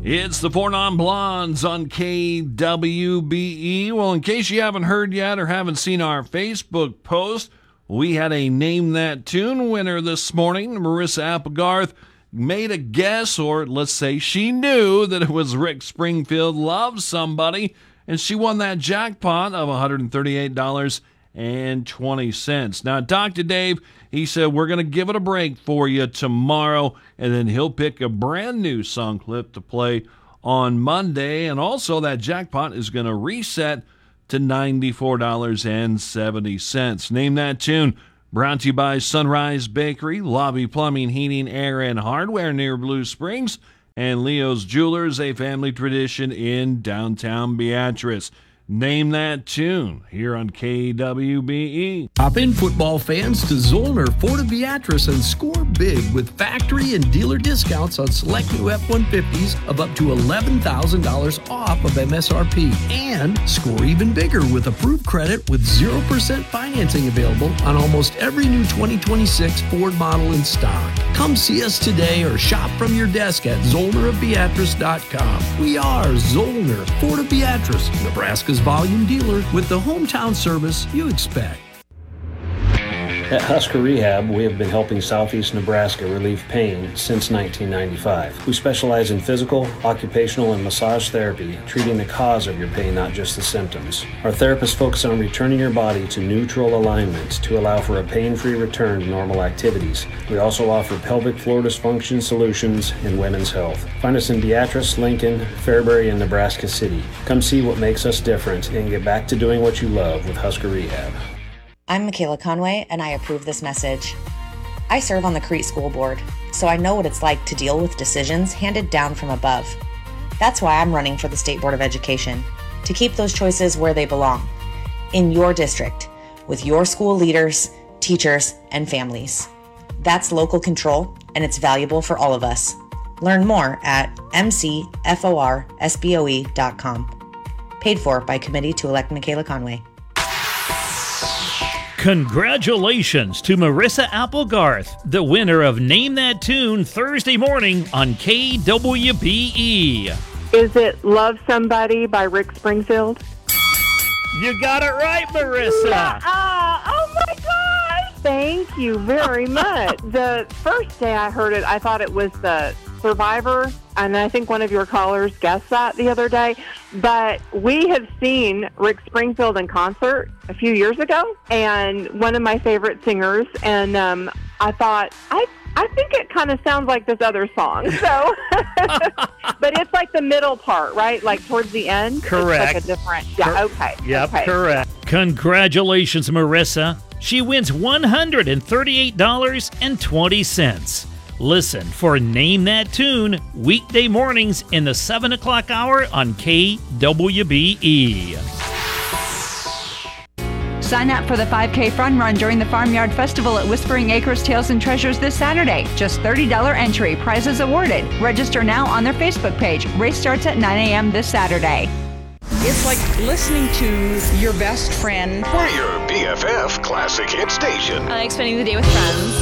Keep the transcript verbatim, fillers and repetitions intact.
It's the Four Non-Blondes on K W B E. Well, in case you haven't heard yet or haven't seen our Facebook post, we had a Name That Tune winner this morning. Marissa Applegarth made a guess, or let's say she knew that it was Rick Springfield, Love Somebody, and she won that jackpot of one hundred thirty-eight dollars and twenty cents. Now, Doctor Dave, he said, we're going to give it a break for you tomorrow, and then he'll pick a brand new song clip to play on Monday. And also, that jackpot is going to reset to ninety-four dollars and seventy cents. Name That Tune, brought to you by Sunrise Bakery, Lobby Plumbing, Heating, Air, and Hardware near Blue Springs, and Leo's Jewelers, a family tradition in downtown Beatrice. Name That Tune here on K W B E. Hop in, football fans, to Zollner, Fort of Beatrice, and score big with factory and dealer discounts on select new F one fifties of up to eleven thousand dollars off of M S R P. And score even bigger with approved credit with zero percent financing available on almost every new twenty twenty-six Ford model in stock. Come see us today or shop from your desk at zollner of beatrice dot com. We are Zollner, Fort of Beatrice, Nebraska's volume dealer with the hometown service you expect. At Husker Rehab, we have been helping Southeast Nebraska relieve pain since nineteen ninety-five. We specialize in physical, occupational, and massage therapy, treating the cause of your pain, not just the symptoms. Our therapists focus on returning your body to neutral alignment to allow for a pain-free return to normal activities. We also offer pelvic floor dysfunction solutions in women's health. Find us in Beatrice, Lincoln, Fairbury, and Nebraska City. Come see what makes us different and get back to doing what you love with Husker Rehab. I'm Michaela Conway, and I approve this message. I serve on the Crete School Board, so I know what it's like to deal with decisions handed down from above. That's why I'm running for the State Board of Education, to keep those choices where they belong, in your district, with your school leaders, teachers, and families. That's local control, and it's valuable for all of us. Learn more at m c f o r s b o e dot com. Paid for by Committee to Elect Michaela Conway. Congratulations to Marissa Applegarth, the winner of Name That Tune Thursday morning on K W B E. Is it Love Somebody by Rick Springfield? You got it right, Marissa. Yeah. Uh, oh, my gosh. Thank you very much. The first day I heard it, I thought it was the Survivor, and I think one of your callers guessed that the other day. But we have seen Rick Springfield in concert a few years ago, and one of my favorite singers, and um, I thought, I I think it kind of sounds like this other song. So, but it's like the middle part, right? Like towards the end. Correct. It's like a different, yeah, okay. Yep, okay. correct. Congratulations, Marissa. She wins one hundred thirty-eight dollars and twenty cents. Listen for Name That Tune weekday mornings in the seven o'clock hour on K W B E. Sign up for the five K Fun Run during the Farmyard Festival at Whispering Acres Tales and Treasures this Saturday. Just thirty dollars entry, prizes awarded. Register now on their Facebook page. Race starts at nine a.m. this Saturday. It's like listening to your best friend. We're your B F F classic hit station. I like spending the day with friends.